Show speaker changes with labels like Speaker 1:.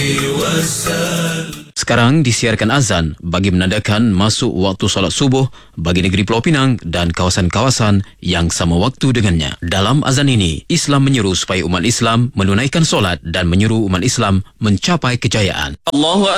Speaker 1: Sekarang disiarkan azan bagi menandakan masuk waktu solat subuh bagi negeri Pulau Pinang dan kawasan-kawasan yang sama waktu dengannya. Dalam azan ini, Islam menyeru supaya umat Islam menunaikan solat dan menyuruh umat Islam mencapai kejayaan. Allahu